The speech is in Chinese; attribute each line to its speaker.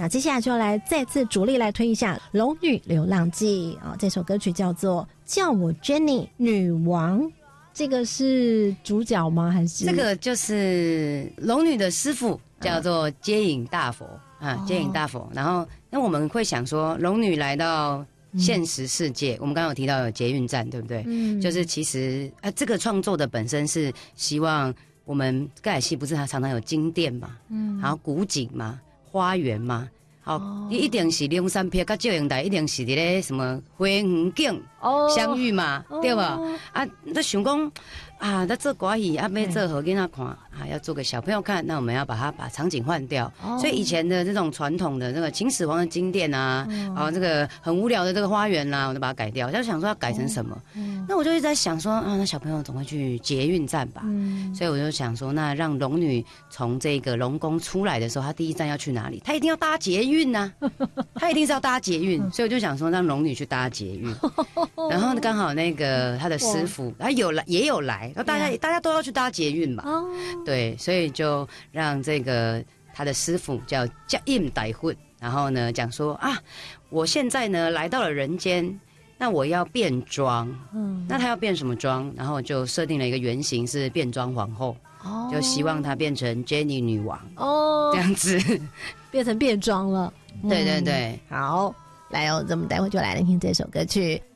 Speaker 1: 那接下来就来再次主力来推一下《龙女流浪记》啊，这首歌曲叫做《叫我 Jenny 女王》。这个是主角吗？还是
Speaker 2: 这个就是龙女的师傅叫做接引大佛接引大佛。然后那我们会想说，龙女来到现实世界，我们刚刚有提到有捷运站，对不对？就是其实这个创作的本身是希望我们歌仔戏不是它常常有金殿嘛，然后古景嘛，花园嘛。好，一定是龙山片甲照应台，一定是伫咧什么花园景相遇嘛，对吧？那想讲那做歌戏要做给囡仔看要做给小朋友看，那我们要把场景换掉。所以以前的这种传统的那个秦始皇的金殿这个很无聊的这个花园我就把它改掉。就想说要改成什么？那我就一直在想说那小朋友总会去捷运站吧？所以我就想说，那让龙女从这个龙宫出来的时候，她第一站要去哪里？她一定要搭捷运她一定是要搭捷运。所以我就想说，让龙女去搭捷运。然后刚好那个她的师傅他也有来，大家都要去搭捷运嘛。对，所以就让这个他的师傅叫接引大佛，然后呢讲说我现在呢来到了人间，那我要变装。那他要变什么装？然后就设定了一个原型是变装皇后。就希望她变成 Jenny 女王这样子，
Speaker 1: 变成变装了。
Speaker 2: 对对对，
Speaker 1: 好，来我们待会就来听这首歌曲。